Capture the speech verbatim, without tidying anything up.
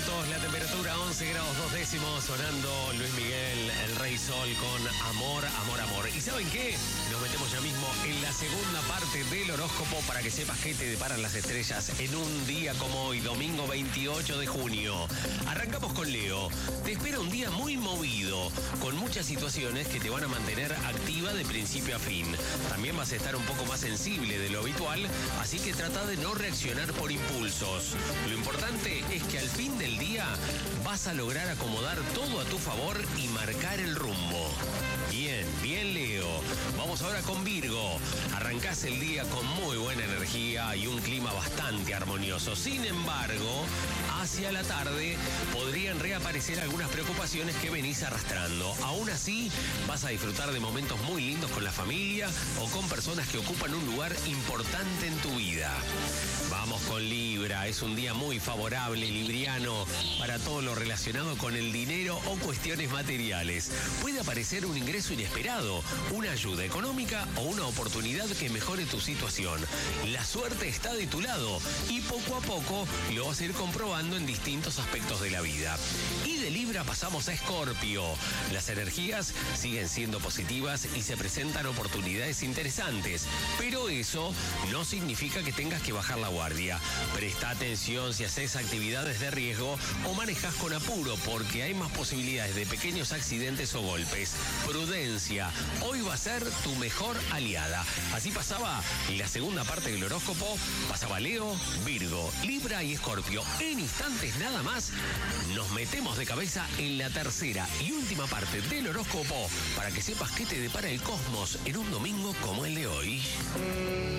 minutos, la temperatura once grados dos décimos, sonando Luis Miguel, el Rey Sol con Amor, Amor, Amor. ¿Y saben qué? Nos metemos ya mismo en la segunda parte del horóscopo para que sepas qué te deparan las estrellas en un día como hoy, domingo veintiocho de junio. Arrancamos con Leo. Te espera un día muy movido, con muchas situaciones que te van a mantener activa de principio a fin. También vas a estar un poco más sensible de lo habitual, así que trata de no reaccionar por impulsos. Lo importante es que al fin del día vas a lograr acomodar todo a tu favor y marcar el rumbo. Bien, bien Leo. Vamos ahora con Virgo. Arrancás el día con muy buena energía y un clima bastante armonioso. Sin embargo, hacia la tarde podrían reaparecer algunas preocupaciones que venís arrastrando. Aún así, vas a disfrutar de momentos muy lindos con la familia o con personas que ocupan un lugar importante en tu vida. Vamos con Libra. Es un día muy favorable, libriano, para todo lo relacionado con el dinero o cuestiones materiales. Puede aparecer un ingreso inesperado, una ayuda económica o una oportunidad que mejore tu situación. La suerte está de tu lado y poco a poco lo vas a ir comprobando en distintos aspectos de la vida. Y de Libra pasamos a Escorpio. Las energías siguen siendo positivas y se presentan oportunidades interesantes, pero eso no significa que tengas que bajar la guardia. Presta atención si haces actividades de riesgo o manejas con apuro, porque hay más posibilidades de pequeños accidentes o golpes. Prudencia, hoy va a ser tu mejor aliada. Así pasaba la segunda parte del horóscopo, pasaba Leo, Virgo, Libra y Escorpio. En instantes nada más, nos metemos de cabeza en la tercera y última parte del horóscopo para que sepas qué te depara el cosmos en un domingo como el de hoy.